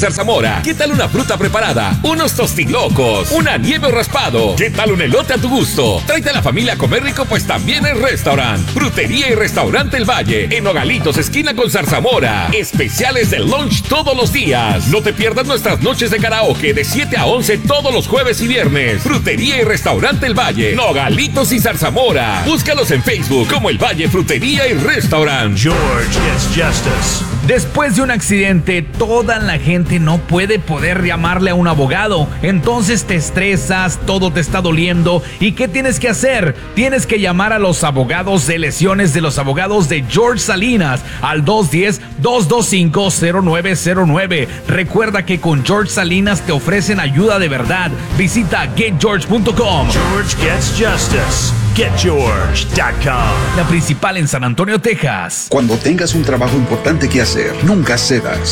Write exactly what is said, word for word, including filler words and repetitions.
zarzamora? ¿Qué tal una fruta preparada? Unos tostilocos, una nieve o raspado. ¿Qué tal un elote a tu gusto? Tráete a la familia a comer rico, pues también es restaurant. Frutería y restaurante El Valle, en Nogalitos, esquina con Zarzamora. Especiales de lunch todos los días. No te pierdas nuestras noches de karaoke de siete a once todos los jueves y viernes. Frutería y restaurante El Valle, Nogalitos y Zarzamora. Búscalos en Facebook como El Valle Frutería y Restaurant. George gets justice. Después de un accidente, toda la gente no puede poder llamarle a un abogado. Entonces te estresas, todo te está doliendo. ¿Y qué tienes que hacer? Tienes que llamar a los abogados de lesiones de los abogados de George Salinas al dos uno cero, dos dos cinco, cero nueve cero nueve. Recuerda que con George Salinas te ofrecen ayuda de verdad. Visita get george punto com. George gets justice. get george punto com. La principal en San Antonio, Texas. Cuando tengas un trabajo importante que hacer, nunca cedas.